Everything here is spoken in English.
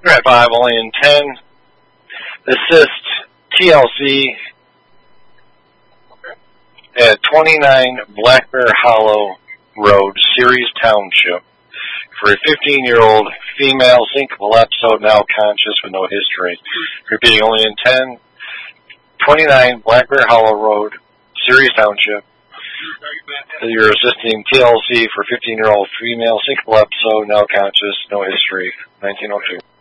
at 5, only in 10. Assist TLC at 29 Black Bear Hollow Road, Ceres Township, for a 15-year-old female syncopal episode, now conscious with no history. Repeating, only in 10. 29 Black Bear Hollow Road, Ceres Township. You're assisting TLC for 15-year-old female syncopal episode, now conscious, no history. 1902.